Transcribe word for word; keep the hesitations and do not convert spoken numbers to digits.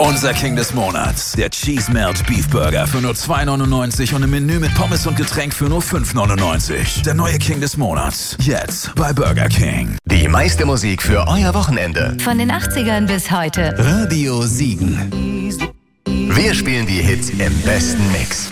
Unser King des Monats, der Cheese Melt Beef Burger für nur zwei neunundneunzig und im Menü mit Pommes und Getränk für nur fünf neunundneunzig. Der neue King des Monats, jetzt bei Burger King. Die meiste Musik für euer Wochenende. Von den achtzigern bis heute. Radio Siegen. Wir spielen die Hits im besten Mix.